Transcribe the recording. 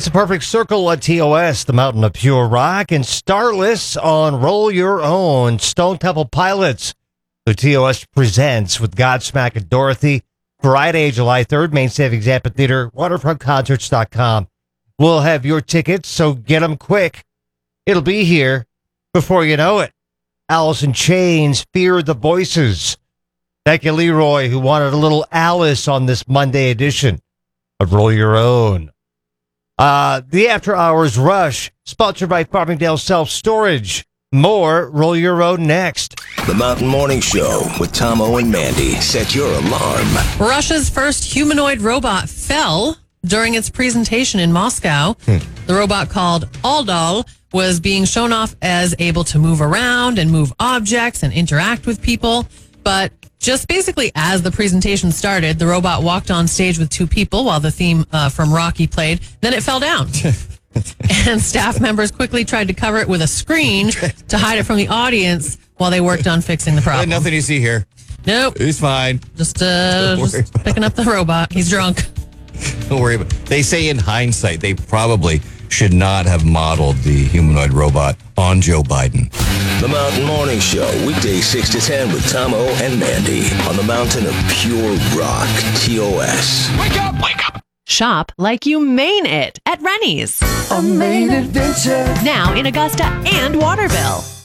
It's a perfect circle at TOS, the Mountain of Pure Rock, and Starless on Roll Your Own. Stone Temple Pilots, who TOS presents with Godsmack and Dorothy, Friday, July 3rd, Main Savings Amphitheater, waterfrontconcerts.com. We'll have your tickets, so get them quick. It'll be here before you know it. Alice in Chains, Fear the Voices. Thank you, Leroy, who wanted a little Alice on this Monday edition of Roll Your Own. The After Hours Rush, sponsored by Farmingdale Self-Storage. More Roll Your Own next. The Mountain Morning Show with Tomo and Mandy. Set your alarm. Russia's first humanoid robot fell during its presentation in Moscow. The robot, called Aldal, was being shown off as able to move around and move objects and interact with people. But just basically as the presentation started, the robot walked on stage with two people while the theme from Rocky played. Then it fell down. And staff members quickly tried to cover it with a screen to hide it from the audience while they worked on fixing the problem. Nothing you see here. Nope. He's fine. Just picking up the robot. He's drunk. Don't worry about it. They say in hindsight, they probably should not have modeled the humanoid robot on Joe Biden. The Mountain Morning Show, weekdays 6 to 10 with Tomo and Mandy on the Mountain of Pure Rock, TOS. Wake up! Wake up! Shop like you mean it at Rennie's. A main adventure. Now in Augusta and Waterville.